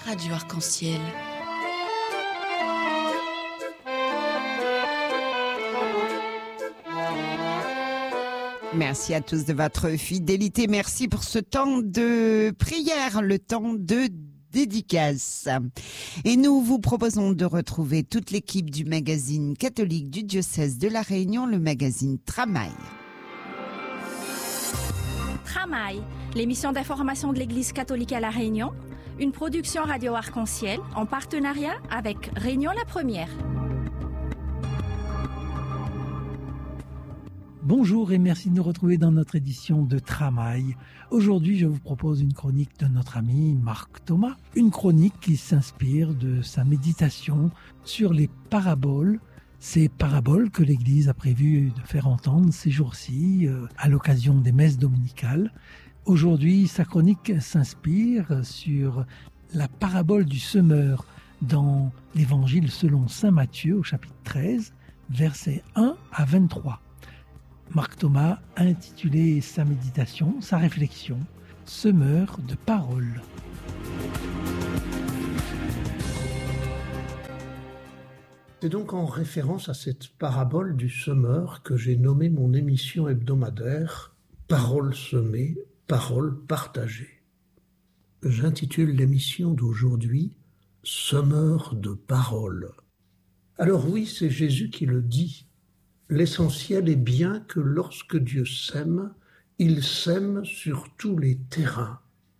Radio Arc-en-Ciel. Merci à tous de votre fidélité. Merci pour ce temps de prière, le temps de dédicace. Et nous vous proposons de retrouver toute l'équipe du magazine catholique du diocèse de La Réunion, le magazine Tramail. Tramail, l'émission d'information de l'Église catholique à La Réunion, une production Radio Arc-en-Ciel en partenariat avec Réunion la Première. Bonjour et merci de nous retrouver dans notre édition de Tramail. Aujourd'hui, je vous propose une chronique de notre ami Marc Thomas. Une chronique qui s'inspire de sa méditation sur les paraboles. Ces paraboles que l'Église a prévu de faire entendre ces jours-ci à l'occasion des messes dominicales. Aujourd'hui, sa chronique s'inspire sur la parabole du semeur dans l'Évangile selon saint Matthieu au chapitre 13, versets 1 à 23. Marc Thomas a intitulé sa méditation, sa réflexion, « Semeur de paroles ». C'est donc en référence à cette parabole du semeur que j'ai nommé mon émission hebdomadaire « Paroles semées, paroles partagées ». J'intitule l'émission d'aujourd'hui « Semeur de paroles ». Alors oui, c'est Jésus qui le dit. L'essentiel est bien que lorsque Dieu sème, il sème sur tous les terrains.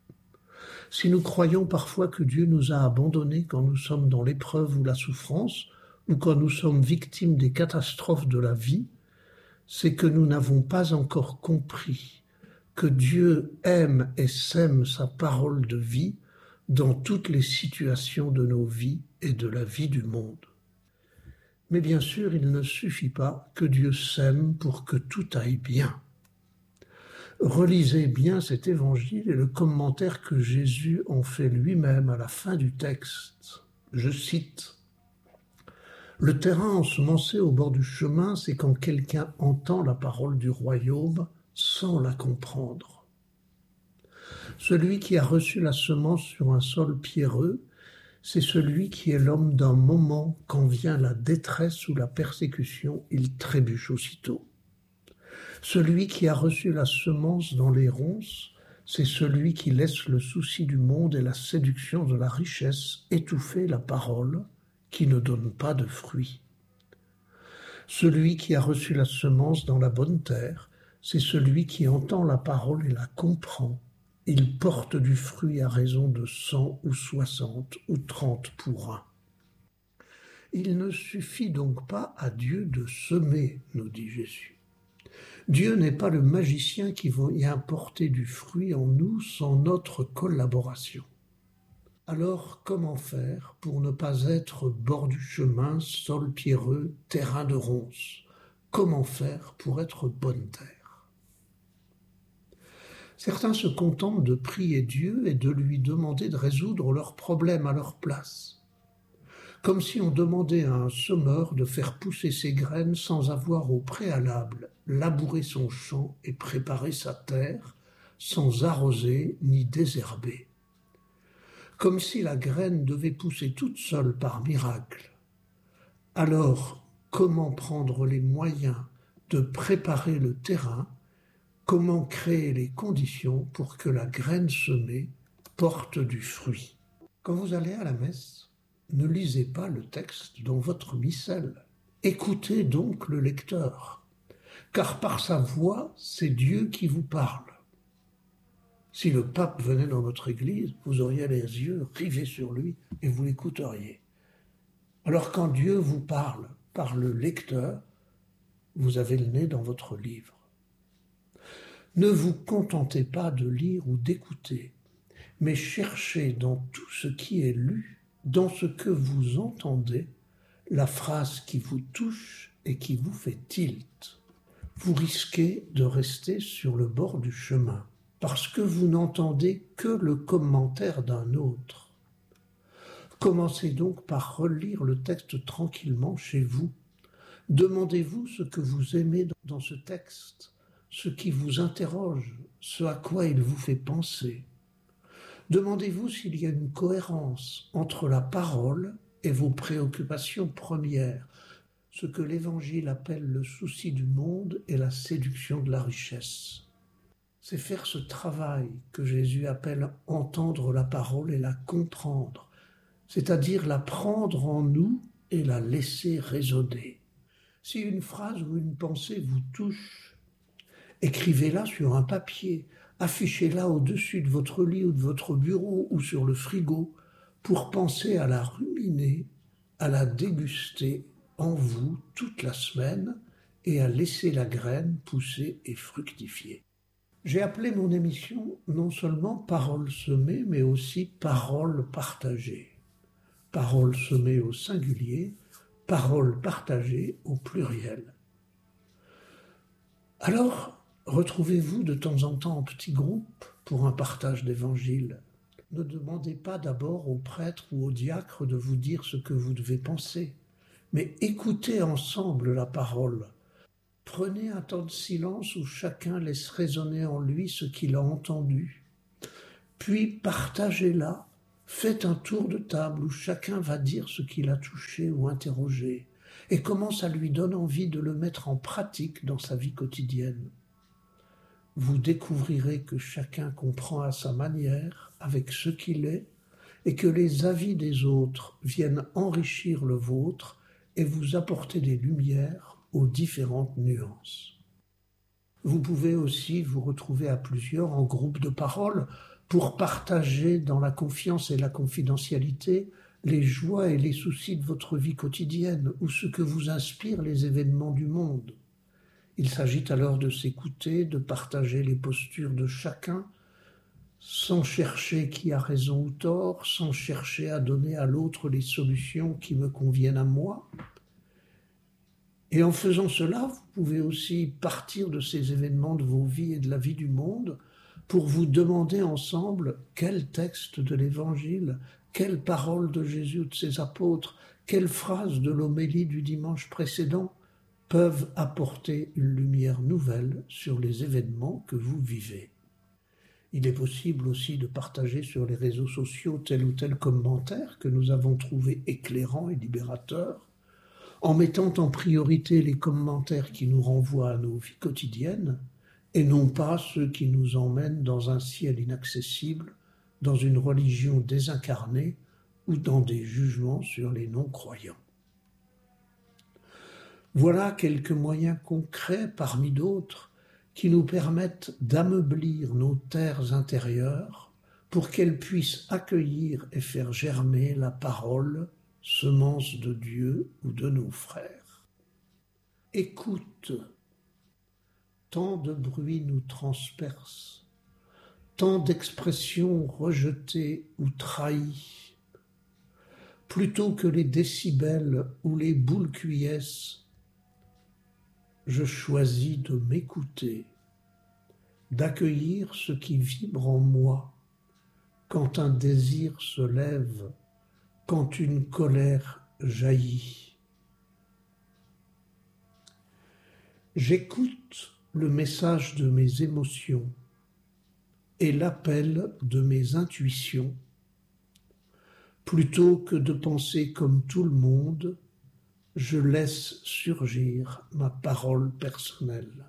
Si nous croyons parfois que Dieu nous a abandonnés quand nous sommes dans l'épreuve ou la souffrance, ou quand nous sommes victimes des catastrophes de la vie, c'est que nous n'avons pas encore compris que Dieu aime et sème sa parole de vie dans toutes les situations de nos vies et de la vie du monde. Mais bien sûr, il ne suffit pas que Dieu sème pour que tout aille bien. Relisez bien cet évangile et le commentaire que Jésus en fait lui-même à la fin du texte. Je cite : « Le terrain ensemencé au bord du chemin, c'est quand quelqu'un entend la parole du royaume sans la comprendre. Celui qui a reçu la semence sur un sol pierreux, c'est celui qui est l'homme d'un moment, quand vient la détresse ou la persécution, il trébuche aussitôt. Celui qui a reçu la semence dans les ronces, c'est celui qui laisse le souci du monde et la séduction de la richesse étouffer la parole, qui ne donne pas de fruits. Celui qui a reçu la semence dans la bonne terre, c'est celui qui entend la parole et la comprend. Il porte du fruit à raison de 100 ou 60 ou 30 pour un. Il ne suffit donc pas à Dieu de semer, nous dit Jésus. Dieu n'est pas le magicien qui va y apporter du fruit en nous sans notre collaboration. Alors, comment faire pour ne pas être bord du chemin, sol pierreux, terrain de ronces ? Comment faire pour être bonne terre ? Certains se contentent de prier Dieu et de lui demander de résoudre leurs problèmes à leur place. Comme si on demandait à un semeur de faire pousser ses graines sans avoir au préalable labouré son champ et préparé sa terre, sans arroser ni désherber. Comme si la graine devait pousser toute seule par miracle. Alors, comment prendre les moyens de préparer le terrain ? Comment créer les conditions pour que la graine semée porte du fruit ? Quand vous allez à la messe, ne lisez pas le texte dans votre missel. Écoutez donc le lecteur, car par sa voix, c'est Dieu qui vous parle. Si le pape venait dans votre église, vous auriez les yeux rivés sur lui et vous l'écouteriez. Alors quand Dieu vous parle par le lecteur, vous avez le nez dans votre livre. Ne vous contentez pas de lire ou d'écouter, mais cherchez dans tout ce qui est lu, dans ce que vous entendez, la phrase qui vous touche et qui vous fait tilt. Vous risquez de rester sur le bord du chemin, parce que vous n'entendez que le commentaire d'un autre. Commencez donc par relire le texte tranquillement chez vous. Demandez-vous ce que vous aimez dans ce texte, ce qui vous interroge, ce à quoi il vous fait penser. Demandez-vous s'il y a une cohérence entre la parole et vos préoccupations premières, ce que l'Évangile appelle le souci du monde et la séduction de la richesse. C'est faire ce travail que Jésus appelle entendre la parole et la comprendre, c'est-à-dire la prendre en nous et la laisser résonner. Si une phrase ou une pensée vous touche, écrivez-la sur un papier, affichez-la au-dessus de votre lit ou de votre bureau ou sur le frigo pour penser à la ruminer, à la déguster en vous toute la semaine et à laisser la graine pousser et fructifier. J'ai appelé mon émission non seulement Paroles semées, mais aussi Paroles partagées. Paroles semées au singulier, paroles partagées au pluriel. Alors, retrouvez-vous de temps en temps en petits groupes pour un partage d'évangile. Ne demandez pas d'abord au prêtre ou au diacre de vous dire ce que vous devez penser, mais écoutez ensemble la parole. Prenez un temps de silence où chacun laisse résonner en lui ce qu'il a entendu. Puis partagez-la, faites un tour de table où chacun va dire ce qu'il a touché ou interrogé, et comment ça lui donne envie de le mettre en pratique dans sa vie quotidienne. Vous découvrirez que chacun comprend à sa manière, avec ce qu'il est, et que les avis des autres viennent enrichir le vôtre et vous apporter des lumières aux différentes nuances. Vous pouvez aussi vous retrouver à plusieurs en groupe de parole pour partager dans la confiance et la confidentialité les joies et les soucis de votre vie quotidienne ou ce que vous inspirent les événements du monde. Il s'agit alors de s'écouter, de partager les postures de chacun, sans chercher qui a raison ou tort, sans chercher à donner à l'autre les solutions qui me conviennent à moi. Et en faisant cela, vous pouvez aussi partir de ces événements de vos vies et de la vie du monde pour vous demander ensemble quel texte de l'Évangile, quelle parole de Jésus ou de ses apôtres, quelle phrase de l'homélie du dimanche précédent peuvent apporter une lumière nouvelle sur les événements que vous vivez. Il est possible aussi de partager sur les réseaux sociaux tel ou tel commentaire que nous avons trouvé éclairant et libérateur, en mettant en priorité les commentaires qui nous renvoient à nos vies quotidiennes, et non pas ceux qui nous emmènent dans un ciel inaccessible, dans une religion désincarnée ou dans des jugements sur les non-croyants. Voilà quelques moyens concrets parmi d'autres qui nous permettent d'ameublir nos terres intérieures pour qu'elles puissent accueillir et faire germer la parole, semence de Dieu ou de nos frères. Écoute, tant de bruit nous transperce, tant d'expressions rejetées ou trahies. Plutôt que les décibels ou les boules cuillesses, je choisis de m'écouter, d'accueillir ce qui vibre en moi quand un désir se lève, quand une colère jaillit. J'écoute le message de mes émotions et l'appel de mes intuitions, plutôt que de penser comme tout le monde, je laisse surgir ma parole personnelle.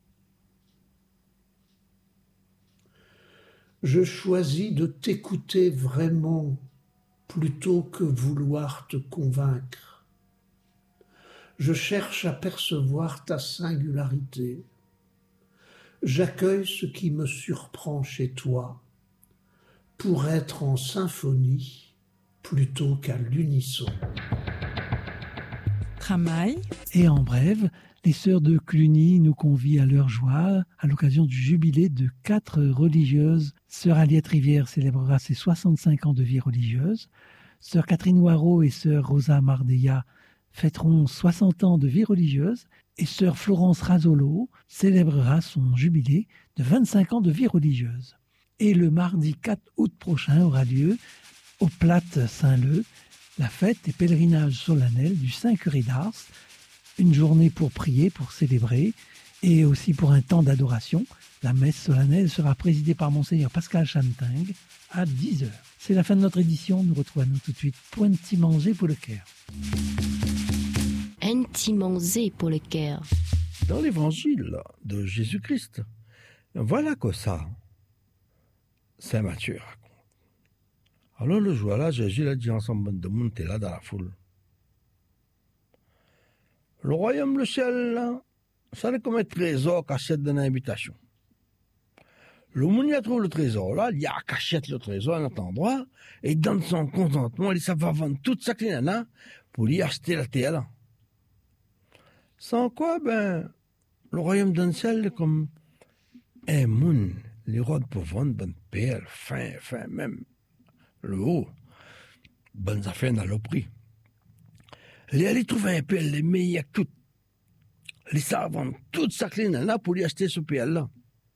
Je choisis de t'écouter vraiment plutôt que vouloir te convaincre. Je cherche à percevoir ta singularité. J'accueille ce qui me surprend chez toi pour être en symphonie plutôt qu'à l'unisson. Tramail. Et en brève, les sœurs de Cluny nous convient à leur joie à l'occasion du jubilé de 4 religieuses. Sœur Aliette Rivière célébrera ses 65 ans de vie religieuse. Sœur Catherine Noirot et sœur Rosa Mardeya fêteront 60 ans de vie religieuse. Et sœur Florence Razolo célébrera son jubilé de 25 ans de vie religieuse. Et le mardi 4 août prochain aura lieu, au Platte Saint-Leu, la fête et pèlerinage solennel du Saint-Curé d'Ars, une journée pour prier, pour célébrer, et aussi pour un temps d'adoration. La messe solennelle sera présidée par Monseigneur Pascal Chanting, à 10h. C'est la fin de notre édition. Nous retrouvons tout de suite pour un petit manger pour le cœur. Un petit manger pour le cœur. Dans l'évangile de Jésus-Christ, voilà que ça, Saint Matthieu raconte. Alors le jour-là, Jésus a dit ensemble de monter là dans la foule. Le royaume, le ciel, là, ça est comme un trésor cachette dans l'invitation. Le monde y trouve le trésor là, il y a cachette le trésor à un endroit, et dans son contentement, il va vendre toute sa clinana pour y acheter la terre là. Sans quoi, le royaume d'un ciel est comme un monde, les rois pour vendre bonnes perles, fin, même le haut, bonnes affaires dans le prix. Les trouver un perle, les meilleurs que tout. Les savent vendre toute sa clinana pour y acheter ce perle là.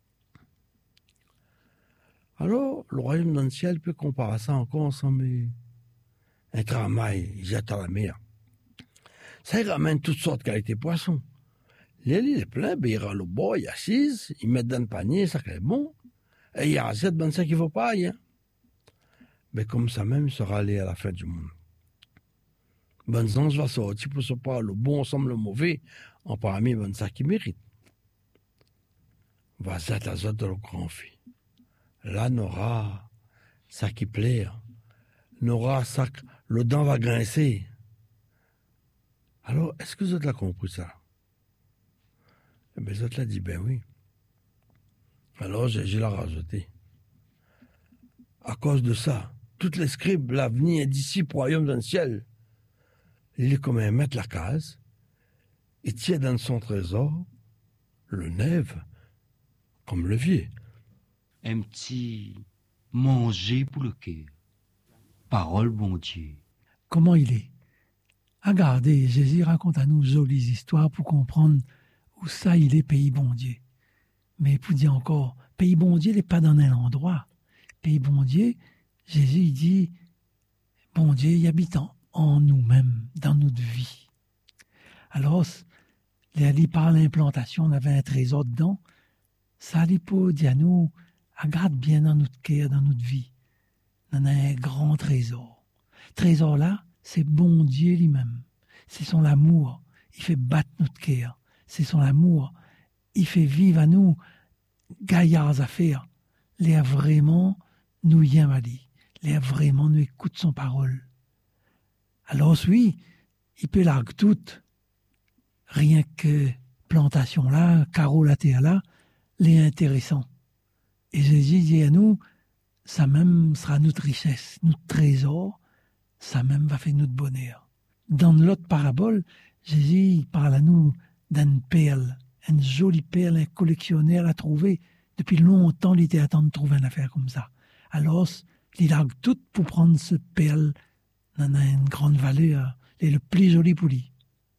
Alors, le royaume d'un ciel peut comparer ça encore ensemble. Un travail, il jette à la mer. Ça, il ramène toutes sortes de qualités de poissons. L'île est plein, il ira le bord, il assise, il met dans le panier, ça c'est bon, et il y a assez de ça qui ne vaut pas rien. Mais comme ça même, il sera allé à la fin du monde. Bon sens va sortir pour se pas le bon ensemble le mauvais, en parmi bon ça qui mérite. Va zat à zat de le grand fille. Là, n'aura ça qui plaît, n'aura ça que le dent va grincer. Alors, est-ce que vous avez compris ça? Eh bien, vous avez dit, ben oui. Alors, j'ai la rajouté. À cause de ça, toutes les scribes, l'avenir d'ici, royaume dans le ciel, il est comme un maître la case, et tient dans son trésor le nève comme levier. Un petit manger pour le cœur. Parole bon Dieu. Comment il est? Regardez, Jésus raconte à nous jolies histoires pour comprendre où ça il est, pays bon Dieu. Mais pour dire encore, pays bon Dieu n'est pas dans un endroit. Pays bon Dieu, Jésus il dit, bon Dieu il habite en nous-mêmes, dans notre vie. Alors, il par l'implantation, on avait un trésor dedans. Ça il peut dire à nous, regarde bien dans notre cœur, dans notre vie. On a un grand trésor. Trésor là, c'est bon Dieu lui-même. C'est son amour. Il fait battre notre cœur. C'est son amour. Il fait vivre à nous gaillards affaires. Les a vraiment nous y dit. Les a vraiment nous écoute son parole. Alors oui, il peut larguer tout. Rien que plantation là, carreau la terre là, les intéressant. Et Jésus dit à nous, ça même sera notre richesse, notre trésor, ça même va faire notre bonheur. Dans l'autre parabole, Jésus parle à nous d'une perle, une jolie perle, un collectionneur a trouvé. Depuis longtemps, il était à temps de trouver une affaire comme ça. Alors, il largue tout pour prendre ce perle, en a une grande valeur, et le plus joli pour lui.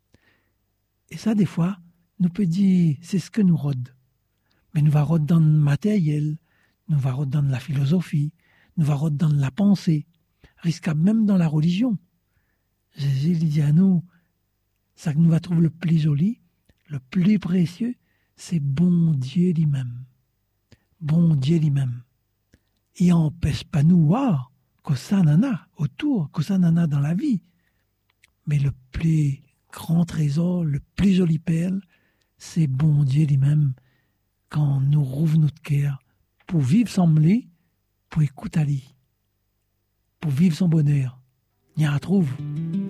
Et ça, des fois, nous peut dire, c'est ce que nous rôde. Mais nous va rôde dans le matériel, nous va rôde dans la philosophie, nous va rôde dans la pensée, risquable même dans la religion. Jésus dit à nous, ça que nous va trouver le plus joli, le plus précieux, c'est bon Dieu lui-même. Bon Dieu lui-même. Il n'empêche pas nous voir que ça n'en a autour, que ça n'en a dans la vie. Mais le plus grand trésor, le plus joli perle, c'est bon Dieu lui-même quand nous rouvre notre cœur pour vivre sans lui, pour écouter à lui, pour vivre son bonheur. Il y a trouve.